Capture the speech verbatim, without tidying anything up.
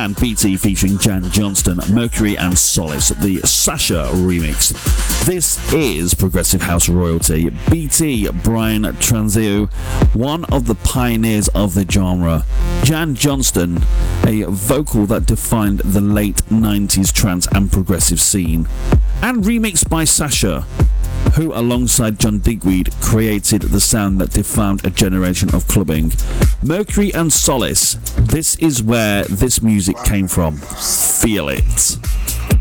and B T featuring Jan Johnston, Mercury and Solace, the Sasha remix. This is Progressive House royalty. B T, Brian Tranzio, one of the pioneers of the genre. Jan Johnston, a vocal that defined the late nineties trance and progressive scene. And remixed by Sasha, who alongside John Digweed created the sound that defined a generation of clubbing. Mercury and Solace, this is where this music came from. Feel it.